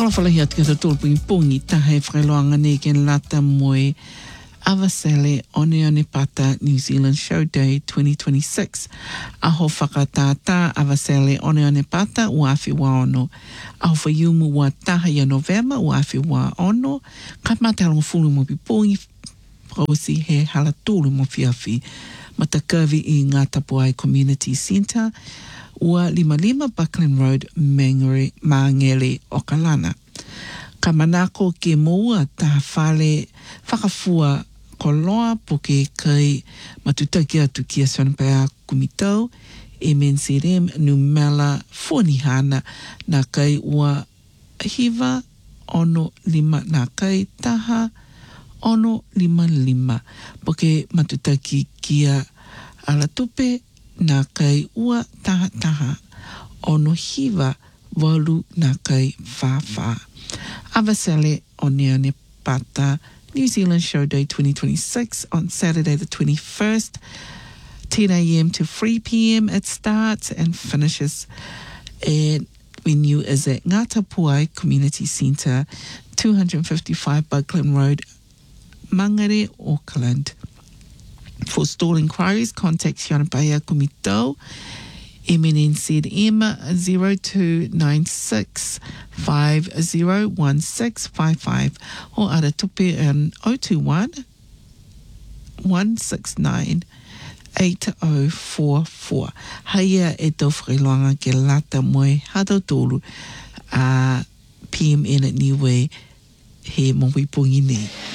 Ala whalahi atu kata tōlpungi pungi tahe whailoanga ne ken lata moe Avasele One Pata New Zealand Show Day 2026. Aho whakatata Avasele One Pata uawhi wa ono. Aho whaiumu wa taha ia November uawhi wa ono. Kai mātalo fulu mo pipungi pausi he halatulu mo fiafi. Matakavi I ngā Tapuai Community Centre. Ua 55 Buckland Road, Mangere, Okalana. Ka manako ke moua taha whale whakafua koloa po ke kai matutaki atu ki a Sonapea Kumitau e menserem numela fuanihana na kai ua hiva ono lima na kai taha ono lima lima po ke matutaki kia alatupe na kai ua taha taha ono hiva walu na kai whawha. Avasele One Pata New Zealand Show Day 2026 on Saturday the 21st, 10 a.m. to 3 p.m. It starts and finishes. And venue is at Ngā Tapuai Community Centre, 255 Buckland Road, Mangere, Auckland. For stall inquiries, contact Sonapea Kumitau, MNZM 0296 501655 or Aratupe on 021 169 8044. Haia e tau whailoanga ke lata moe hatau tolu a PMN at Niue he mongwipungi nei.